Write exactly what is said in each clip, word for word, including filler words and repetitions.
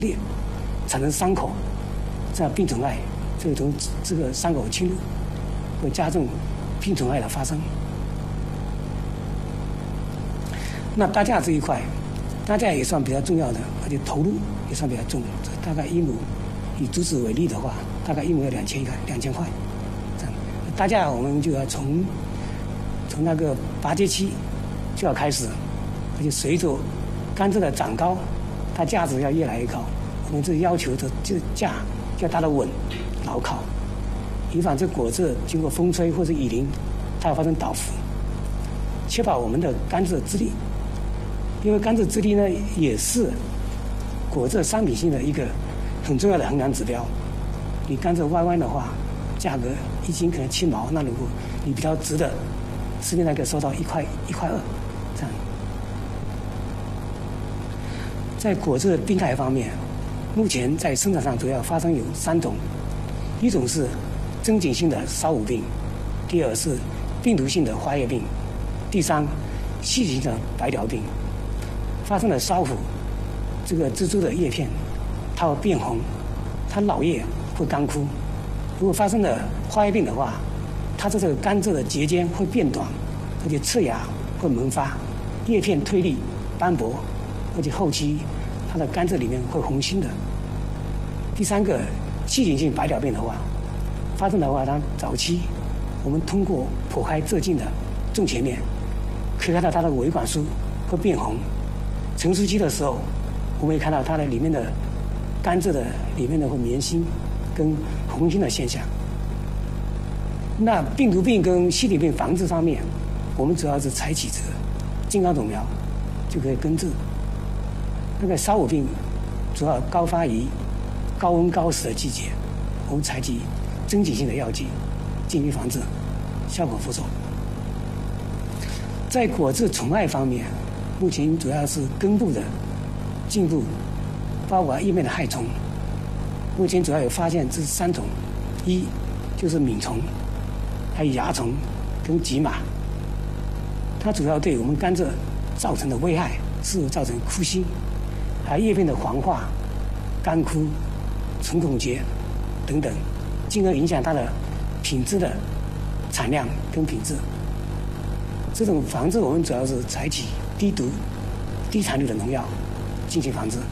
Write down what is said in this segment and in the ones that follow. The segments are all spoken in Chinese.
裂，产生伤口，这样病虫害就会从这个伤口侵入，会加重病虫害的发生。那搭架这一块，搭架也算比较重要的，而且投入也算比较重，大概一亩，以竹子为例的话，大概一亩要两千块，两千块。这样搭架我们就要从从那个拔节期就要开始，而且随着甘蔗的长高，它架子要越来越高。我们这要求的这架要搭得稳、牢靠，以防这果子经过风吹或者雨淋，它会发生倒伏，确保我们的甘蔗质地。因为甘蔗质地呢，也是果蔗商品性的一个很重要的衡量指标。你甘蔗歪弯的话，价格一斤可能七毛，那如果你比较值的，市面上可以收到一块一块二，这样。在果蔗病害方面，目前在生产上主要发生有三种，一种是真菌性的烧腐病，第二是病毒性的花叶病，第三细菌性的白条病。发生了烧腐，这个蜘蛛的叶片它会变红，它老叶会干枯。如果发生了花叶病的话，它的这个甘蔗的节间会变短，而且侧芽会萌发，叶片推力斑驳，而且后期它的甘蔗里面会红心的。第三个细菌性白条病的话，发生的话，它早期我们通过剖开蔗茎的正前面，可以看到它的维管束会变红。成熟期的时候，我们会看到它的里面的甘蔗的里面的会棉心跟红心的现象。那病毒病跟细菌病防治方面，我们主要是采取这个金刚种苗就可以根治。那个烧腐病主要高发于高温高湿的季节，我们采取针剂性的药剂进行防治，效果不错。在果蔗虫害方面，目前主要是根部的、茎部，包括叶面的害虫。目前主要有发现这三种，一就是皿虫，还有蚜虫跟棘马。它主要对我们甘蔗造成的危害是造成枯心，还有叶片的黄化、干枯、虫孔结等等，进而影响它的品质的产量跟品质。这种防治我们主要是采取低毒、低残留的农药进行防治。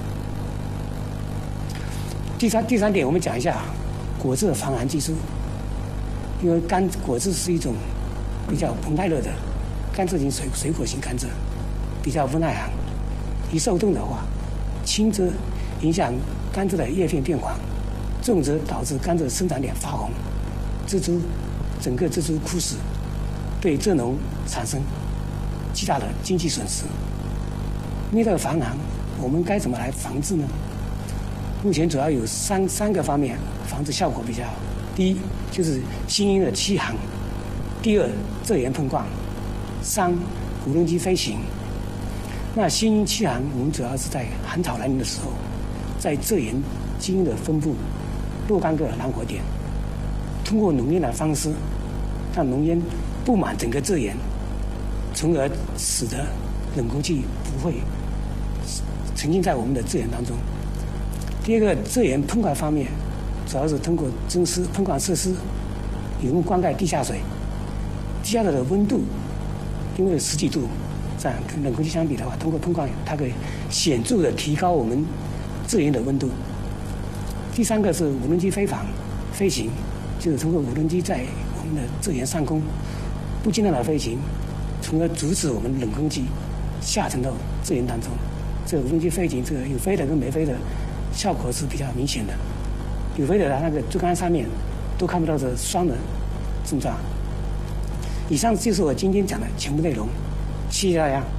第三第三点，我们讲一下果蔗防寒技术。因为甘果蔗是一种比较膨耐热的甘蔗型水水果型甘蔗，比较不耐寒。一受冻的话，轻则影响甘蔗的叶片变黄，重则导致甘蔗生长点发红，蜘蛛整个蜘蛛枯死，对蔗农产生极大的经济损失。面对防寒，我们该怎么来防治呢？目前主要有三三个方面防治效果比较好。第一就是新鹰的驱寒，第二蔗盐喷灌，三无人机飞行。那新鹰驱寒，我们主要是在寒潮来临的时候，在蔗盐基因的分布若干个燃火点，通过浓烟的方式，让浓烟布满整个蔗盐，从而使得冷空气不会沉浸在我们的蔗盐当中。第二个，蔗盐喷灌方面，主要是通过增施喷灌设施，有用灌溉地下水，地下水的温度因为十几度，这样跟冷空气相比的话，通过喷灌它可以显著的提高我们蔗盐的温度。第三个是无人机飞防飞行，就是通过无人机在我们的蔗盐上空不间断的飞行，从而阻止我们冷空气下沉到蔗盐当中。这个无人机飞行，这个有飞的跟没飞的效果是比较明显的。有飞的那个竹竿上面都看不到这霜的症状。以上就是我今天讲的全部内容，谢谢大家。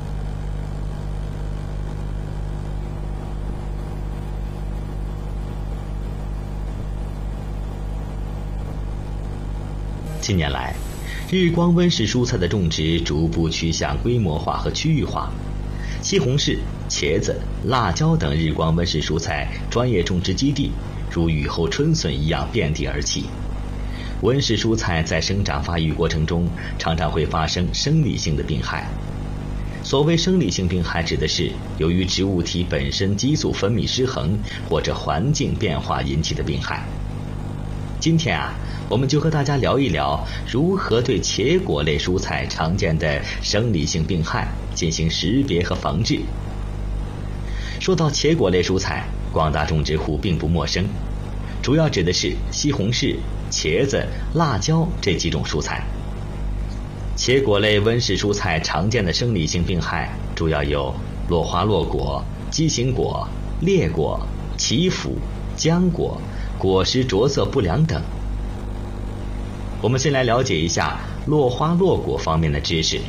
近年来，日光温室蔬菜的种植逐步趋向规模化和区域化。西红柿、茄子、辣椒等日光温室蔬菜专业种植基地如雨后春笋一样遍地而起。温室蔬菜在生长发育过程中常常会发生生理性的病害。 所谓生理性病害，指的是由于植物体本身激素分泌失衡或者环境变化引起的病害。今天啊，我们就和大家聊一聊如何对茄果类蔬菜常见的生理性病害进行识别和防治。说到茄果类蔬菜，广大种植户并不陌生，主要指的是西红柿、茄子、辣椒这几种蔬菜。茄果类温室蔬菜常见的生理性病害主要有落花落果、畸形果、裂果、起腐、浆果、果实着色不良等。我们先来了解一下落花落果方面的知识。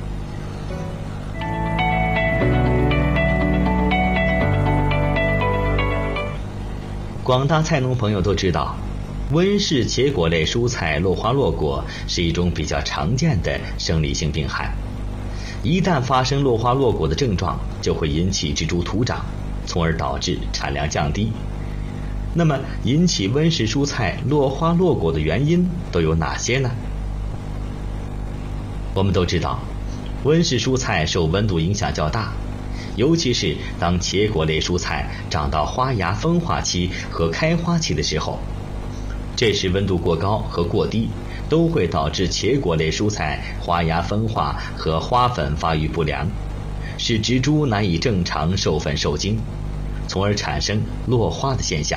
广大菜农朋友都知道，温室茄果类蔬菜落花落果是一种比较常见的生理性病害。一旦发生落花落果的症状，就会引起植株徒长，从而导致产量降低。那么引起温室蔬菜落花落果的原因都有哪些呢？我们都知道，温室蔬菜受温度影响较大，尤其是当茄果类蔬菜长到花芽分化期和开花期的时候，这时温度过高和过低都会导致茄果类蔬菜花芽分化和花粉发育不良，使植株难以正常授粉受精，从而产生落花的现象。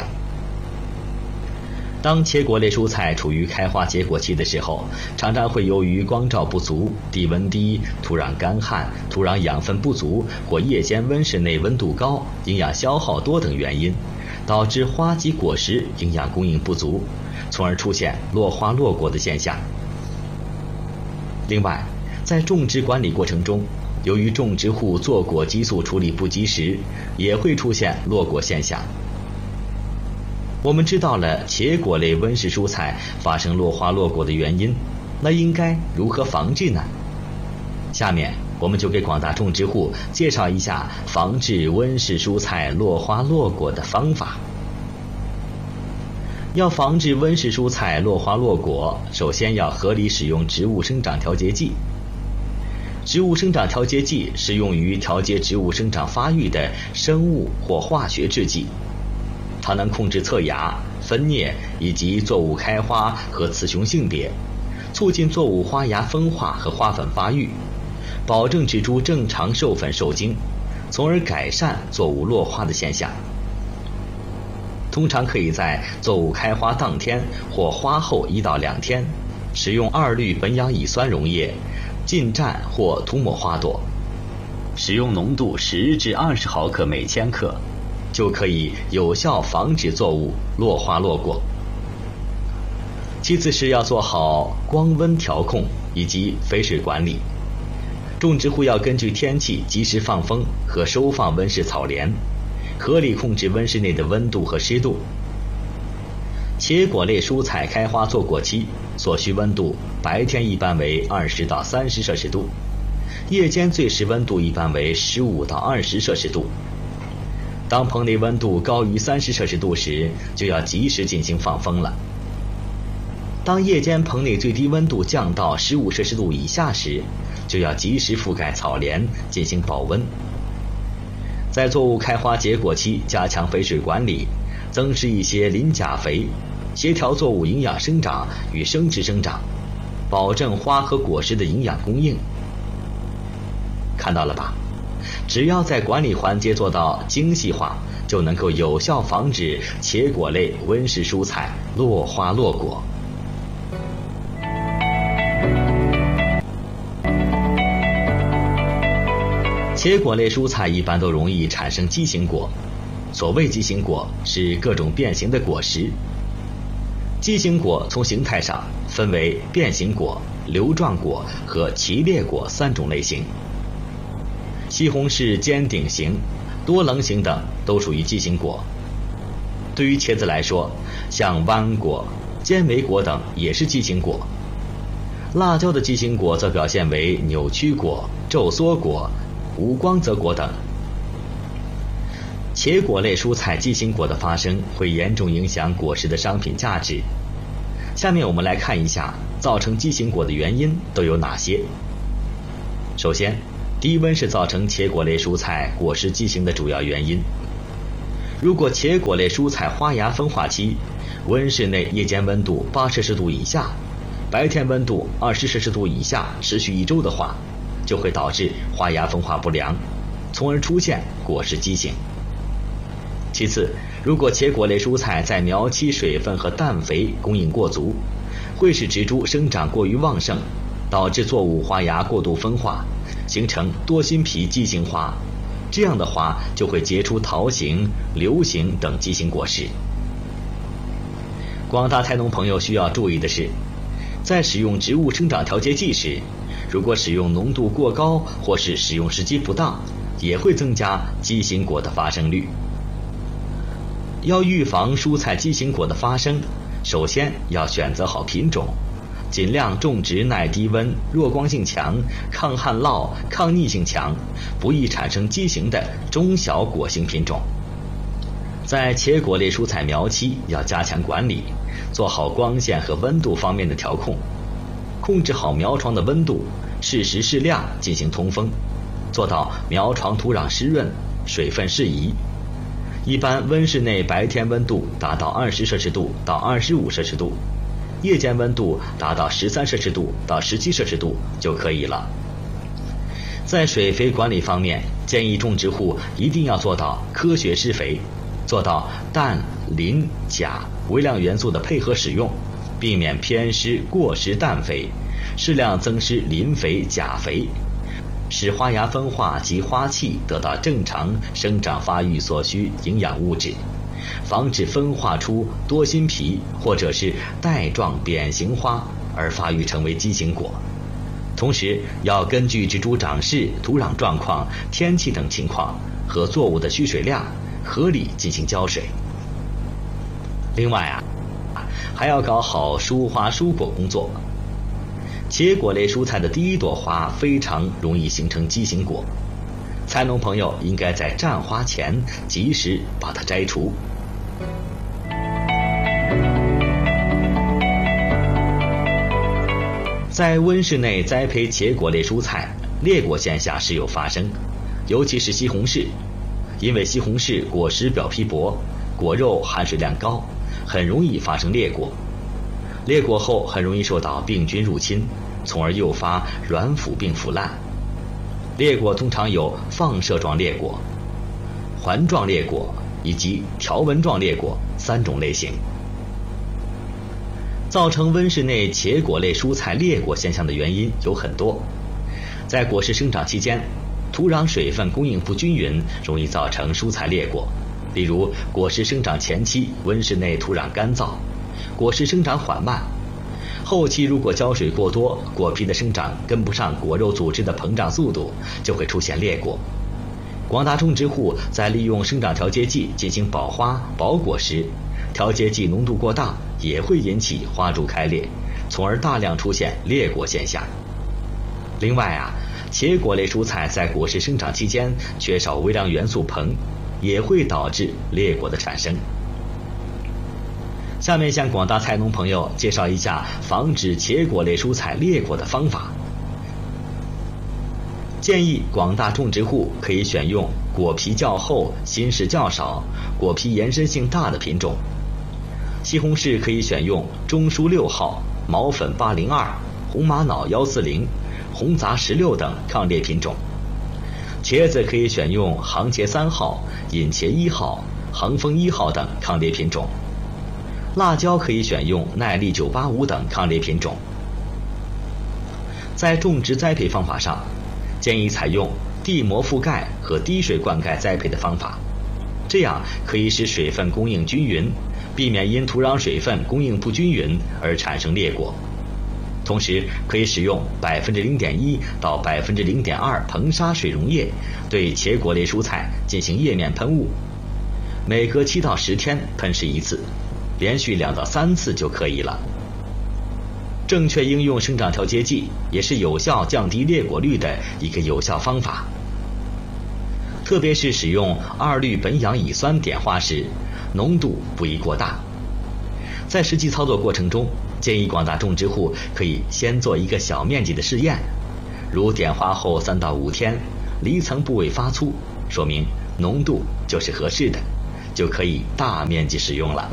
当茄果类蔬菜处于开花结果期的时候，常常会由于光照不足、地温低、土壤干旱、土壤养分不足或夜间温室内温度高、营养消耗多等原因，导致花及果实营养供应不足，从而出现落花落果的现象。另外，在种植管理过程中，由于种植户做果激素处理不及时，也会出现落果现象。我们知道了茄果类温室蔬菜发生落花落果的原因，那应该如何防治呢？下面我们就给广大种植户介绍一下防治温室蔬菜落花落果的方法。要防治温室蔬菜落花落果，首先要合理使用植物生长调节剂。植物生长调节剂是用于调节植物生长发育的生物或化学制剂，它能控制侧芽、分蘖以及作物开花和雌雄性别，促进作物花芽分化和花粉发育，保证植株正常授粉受精，从而改善作物落花的现象。通常可以在作物开花当天或花后一到两天，使用二氯苯氧乙酸溶液浸蘸或涂抹花朵，使用浓度十至二十毫克每千克，就可以有效防止作物落花落果。其次是要做好光温调控以及肥水管理，种植户要根据天气及时放风和收放温室草帘，合理控制温室内的温度和湿度。茄果类蔬菜开花做果期所需温度，白天一般为二十到三十摄氏度，夜间最适温度一般为十五到二十摄氏度。当棚内温度高于三十摄氏度时，就要及时进行放风了。当夜间棚内最低温度降到十五摄氏度以下时，就要及时覆盖草帘进行保温。在作物开花结果期加强肥水管理，增施一些磷钾肥，协调作物营养生长与生殖生长，保证花和果实的营养供应。看到了吧？只要在管理环节做到精细化，就能够有效防止茄果类温室蔬菜落花落果。茄果类蔬菜一般都容易产生畸形果，所谓畸形果是各种变形的果实。畸形果从形态上分为变形果、瘤状果和齐裂果三种类型。西红柿尖顶型、多棱型等都属于畸形果。对于茄子来说，像弯果、尖莓果等也是畸形果。辣椒的畸形果则表现为扭曲果、皱缩果、无光泽果等。茄果类蔬菜畸形果的发生会严重影响果实的商品价值。下面我们来看一下造成畸形果的原因都有哪些。首先， 低温是造成茄果类蔬菜果实畸形的主要原因。如果茄果类蔬菜花芽分化期，温室内夜间温度八摄氏度以下，白天温度二十摄氏度以下持续一周的话，就会导致花芽分化不良，从而出现果实畸形。其次，如果茄果类蔬菜在苗期水分和氮肥供应过足，会使植株生长过于旺盛，导致作物花芽过度分化，形成多心皮畸形花。这样的花就会结出桃形、瘤形等畸形果实。广大菜农朋友需要注意的是，在使用植物生长调节剂时，如果使用浓度过高或是使用时机不当，也会增加畸形果的发生率。要预防蔬菜畸形果的发生，首先要选择好品种，尽量种植耐低温、弱光性强、抗旱涝、抗逆性强、不易产生畸形的中小果型品种。在茄果类蔬菜苗期要加强管理，做好光线和温度方面的调控，控制好苗床的温度，适时适量进行通风，做到苗床土壤湿润、水分适宜。一般温室内白天温度达到二十摄氏度到二十五摄氏度，夜间温度达到十三摄氏度到十七摄氏度就可以了。在水肥管理方面，建议种植户一定要做到科学施肥，做到氮、磷、钾微量元素的配合使用，避免偏施过施氮肥，适量增施磷肥、钾肥，使花芽分化及花器得到正常生长发育所需营养物质，防止分化出多心皮或者是带状扁形花而发育成为畸形果。同时要根据植株长势、土壤状况、天气等情况和作物的需水量，合理进行浇水。另外啊，还要搞好疏花疏果工作。茄果类蔬菜的第一朵花非常容易形成畸形果，菜农朋友应该在绽花前及时把它摘除。在温室内栽培茄果类蔬菜，裂果现象时有发生，尤其是西红柿，因为西红柿果实表皮薄，果肉含水量高，很容易发生裂果。裂果后很容易受到病菌入侵，从而诱发软腐病腐烂。裂果通常有放射状裂果、环状裂果以及条纹状裂果三种类型。造成温室内茄果类蔬菜裂果现象的原因有很多。在果实生长期间，土壤水分供应不均匀，容易造成蔬菜裂果。例如果实生长前期温室内土壤干燥，果实生长缓慢，后期如果浇水过多，果皮的生长跟不上果肉组织的膨胀速度，就会出现裂果。广大种植户在利用生长调节剂进行保花保果时，调节剂浓度过大也会引起花株开裂，从而大量出现裂果现象。另外啊，茄果类蔬菜在果实生长期间缺少微量元素硼，也会导致裂果的产生。下面向广大菜农朋友介绍一下防止茄果类蔬菜裂果的方法。建议广大种植户可以选用果皮较厚、心室较少、果皮延伸性大的品种。西红柿可以选用中疏六号、毛粉八零二、红玛瑙幺四零、红杂十六等抗裂品种。茄子可以选用杭茄三号、隐茄一号、杭丰一号等抗裂品种。辣椒可以选用耐力九八五等抗裂品种。在种植栽培方法上，建议采用地膜覆盖和滴水灌溉栽培的方法，这样可以使水分供应均匀，避免因土壤水分供应不均匀而产生裂果。同时可以使用百分之零点一到百分之零点二硼砂水溶液对茄果类蔬菜进行叶面喷雾，每隔七到十天喷施一次，连续两到三次就可以了。正确应用生长调节剂也是有效降低裂果率的一个有效方法。特别是使用二氯苯氧乙酸碘化时，浓度不宜过大。在实际操作过程中，建议广大种植户可以先做一个小面积的试验， 如点花后三到五天，梨层部位发粗，说明浓度就是合适的，就可以大面积使用了。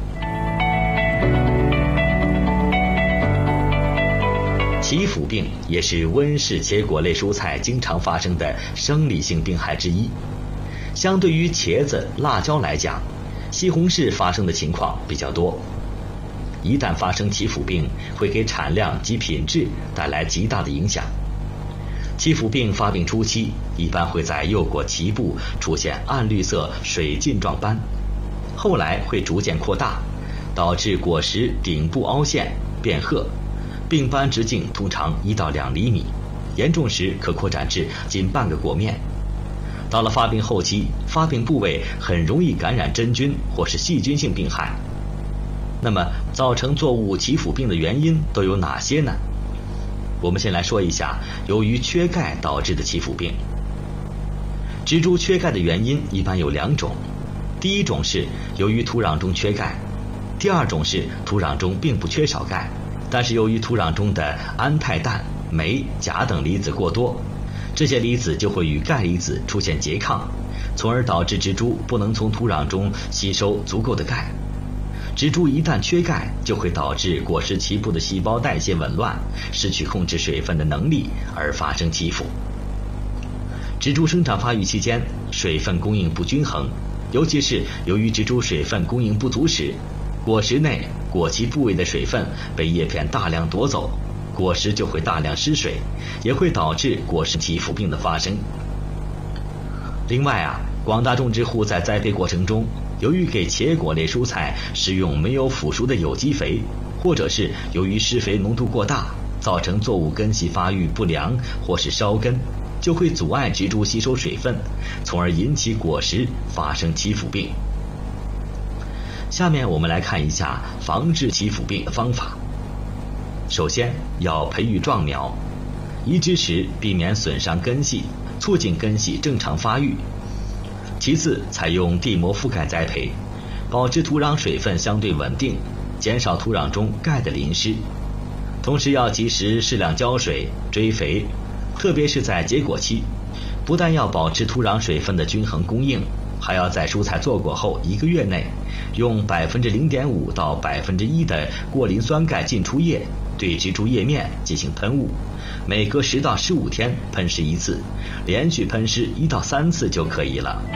祈腐病也是温室茄果类蔬菜经常发生的生理性病害之一。相对于茄子、辣椒来讲，西红柿发生的情况比较多。一旦发生祈腐病，会给产量及品质带来极大的影响。祈腐病发病初期，一般会在柚果脐部出现暗绿色水浸状斑，后来会逐渐扩大，导致果实顶部凹陷变褐，病斑直径通常一到两厘米，严重时可扩展至近半个果面。到了发病后期，发病部位很容易感染真菌或是细菌性病害。那么造成作物祈腐病的原因都有哪些呢？我们先来说一下由于缺钙导致的祈腐病。植株缺钙的原因一般有两种，第一种是由于土壤中缺钙，第二种是土壤中并不缺少钙，但是由于土壤中的胺酞氮、镁、钾等离子过多，这些离子就会与钙离子出现拮抗，从而导致植株不能从土壤中吸收足够的钙。植株一旦缺钙，就会导致果实脐部的细胞代谢紊乱，失去控制水分的能力，而发生祈腐。植株生长发育期间，水分供应不均衡，尤其是由于植株水分供应不足时，果实内果脐部位的水分被叶片大量夺走，果实就会大量失水，也会导致果实祈腐病的发生。另外啊，广大种植户在栽培过程中，由于给茄果类蔬菜使用没有腐熟的有机肥，或者是由于施肥浓度过大，造成作物根系发育不良或是烧根，就会阻碍植株吸收水分，从而引起果实发生祈腐病。下面我们来看一下防治祈腐病的方法。首先要培育壮苗，移植时避免损伤根系，促进根系正常发育。其次，采用地膜覆盖栽培，保持土壤水分相对稳定，减少土壤中钙的淋湿。同时要及时适量浇水、追肥，特别是在结果期，不但要保持土壤水分的均衡供应，还要在蔬菜做果后一个月内，用百分之零点五到百分之一的过磷酸钙浸出液对植株叶面进行喷雾，每隔十到十五天喷施一次，连续喷施一到三次就可以了。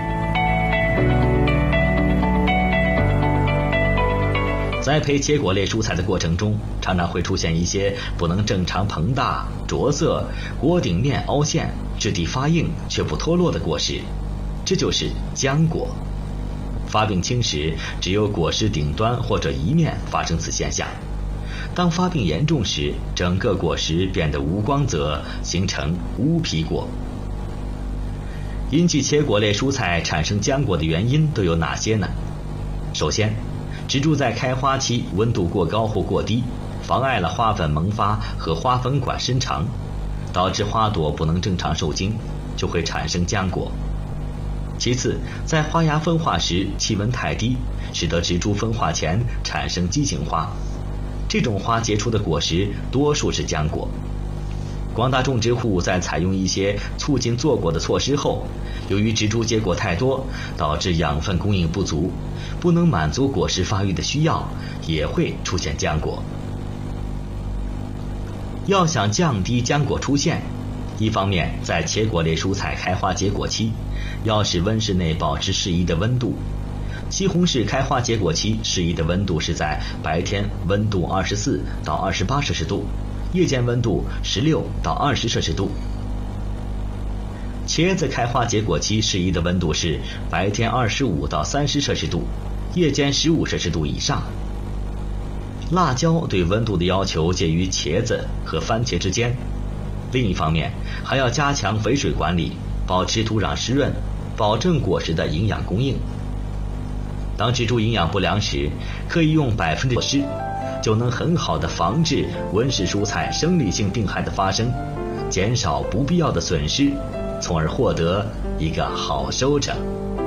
栽培茄果类蔬菜的过程中，常常会出现一些不能正常膨大、着色、果顶面凹陷、质地发硬却不脱落的果实，这就是浆果。发病轻时，只有果实顶端或者一面发生此现象。当发病严重时，整个果实变得无光泽，形成乌皮果。引起茄果类蔬菜产生浆果的原因都有哪些呢？首先，植株在开花期温度过高或过低，妨碍了花粉萌发和花粉管伸长，导致花朵不能正常受精，就会产生浆果。其次，在花芽分化时气温太低，使得植株分化前产生畸形花，这种花结出的果实多数是浆果。广大种植户在采用一些促进坐果的措施后，由于植株结果太多，导致养分供应不足，不能满足果实发育的需要，也会出现浆果。要想降低浆果出现，一方面在茄果类蔬菜开花结果期，要使温室内保持适宜的温度。西红柿开花结果期适宜的温度是在白天温度二十四到二十八摄氏度，夜间温度十六到二十摄氏度。茄子开花结果期适宜的温度是白天二十五到三十摄氏度，夜间十五摄氏度以上。辣椒对温度的要求介于茄子和番茄之间。另一方面，还要加强肥水管理，保持土壤湿润，保证果实的营养供应。当植株营养不良时，可以用百分之十，就能很好的防治温室蔬菜生理性病害的发生，减少不必要的损失，从而获得一个好收成。